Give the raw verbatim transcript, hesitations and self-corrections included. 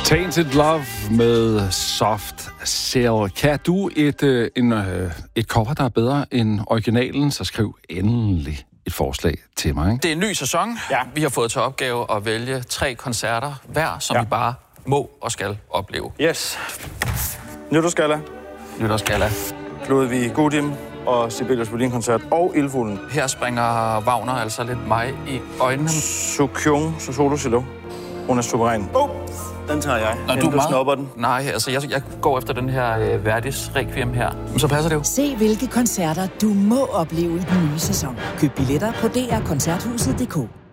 Tainted Love med Soft Cell. Kan du et, øh, en, øh, et cover, der er bedre end originalen, så skriv endelig et forslag til mig. Ikke? Det er en ny sæson. Ja. Vi har fået til opgave at vælge tre koncerter hver, som ja. vi bare må og skal opleve. Yes. Nytårsgalla. Nytårsgalla. Ludvig Gudim og Sibelius Violin-koncert og Ildfuglen. Her springer Wagner altså lidt mig i øjnene. Sukyung Solo Cello. Hun er suveræn. Oh, den tager jeg. Og du, du snupper den? Nej, altså jeg, jeg går efter den her øh, Verdis Requiem her. Men så passer det jo. Se hvilke koncerter du må opleve i den nye sæson. Køb billetter på d r koncerthuset punktum d k.